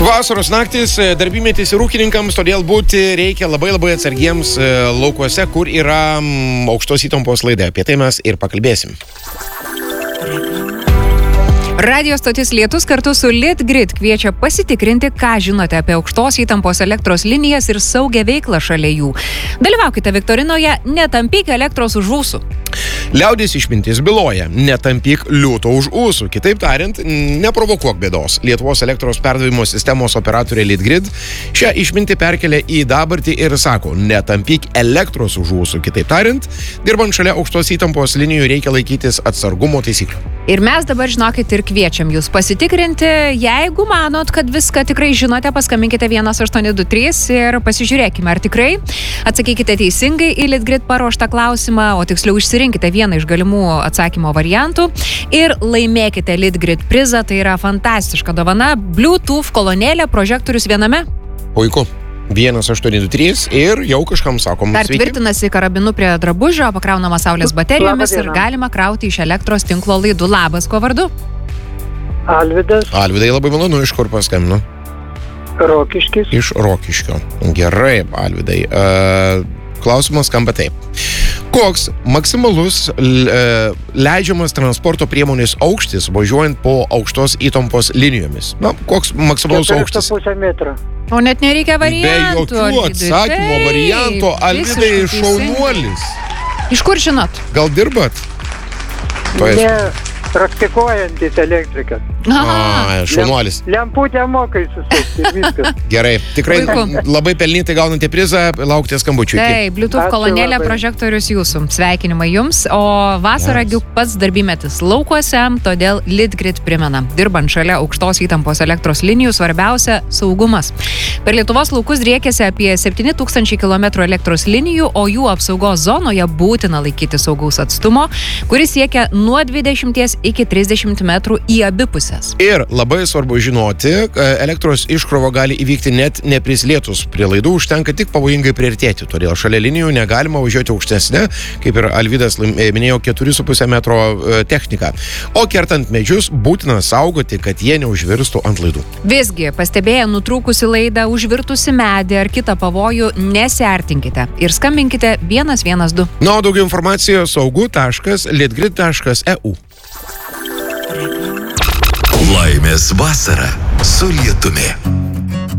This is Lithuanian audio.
Vasaros naktis, darbymetis ir ūkininkams, todėl būti reikia labai atsargiems laukuose, kur yra aukštos įtampos laida. Apie tai mes ir pakalbėsim. Radio stotis Lietus kartu su Litgrid kviečia pasitikrinti, ką žinote apie aukštos įtampos elektros linijas ir saugią veiklą šalia jų. Dalyvaukite viktorinoje Netampyk elektros už ūsų. Liaudės išmintis byloja, netampyk liūto už ūsų. Kitaip tariant, neprovokuok bėdos. Lietuvos elektros perdavimo sistemos operatorė Litgrid šią išmintį perkelia į dabartį ir sako, netampyk elektros už ūsų. Kitaip tariant, dirbant šalia aukštos įtampos linijų reikia laikytis atsargumo taisyklių. Ir mes dabar, žinokit, ir kviečiam jūs pasitikrinti. Jeigu manot, kad viską tikrai žinote, paskambinkite 1823 ir pasižiūrėkime, ar tikrai. Atsakykite teisingai į Litgrid paruoštą klausimą, o tiksliau išsirinkite vieną iš galimų atsakymo variantų ir laimėkite Litgrid prizą. Tai yra fantastiška dovana. Bluetooth kolonėlė, prožektorius viename. Puiku. 1823 ir jau kažkam sakom Dar sveiki. tvirtinasi karabinu prie drabužio, pakraunama saulės baterijomis ir galima krauti iš elektros tinklo laidų. Labas, kuo vardu? Alvydas. Alvydai, labai malonu, iš kur paskambinu? Rokiškis. Iš Rokiškio. Gerai, Alvydai. Klausimas skamba taip. Koks maksimalus leidžiamas transporto priemonės aukštis važiuojant po aukštos įtampos linijomis? Na, koks maksimalus aukštis? 4,5 metro. O net nereikia variantų. Be jokių atsakymo varianto, Alvydai šaunuolis. Iš kur žinot? Gal dirbat? Ne, praktikuojantis elektrikas. Šaunuolis. Lemputę mokai susukti ir viskas. Gerai, tikrai Puiku. labai pelnytai gaunate prizą, laukite skambučių. Tai, Bluetooth Ačiū kolonėlė, labai. prožektorius jūsų. Sveikinimai jums. O vasara Geras. pats darbymetis laukuose, todėl Litgrid primena. Dirbant šalia aukštos įtampos elektros linijų, svarbiausia - saugumas. Per Lietuvos laukus driekiasi apie 7000 km elektros linijų, o jų apsaugos zonoje būtina laikyti saugaus atstumo, kuris siekia nuo 20 iki 30 metrų į abi pusės. Ir labai svarbu žinoti, elektros iškrova gali įvykti net neprisilietus prie laidų, užtenka tik pavojingai priartėti. Todėl šalia linijų negalima važiuoti aukštesnė, kaip ir Alvydas minėjo, 4,5 metro technika. O kertant medžius būtina saugoti, kad jie neužvirstų ant laidų. Visgi, pastebėję nutrūkusi laidą, užvirtusi medį ar kitą pavojų, nesiartinkite ir skambinkite 112. Na, o daugiau informacijos saugu.litgrid.eu. Laimės vasara su Lietumi.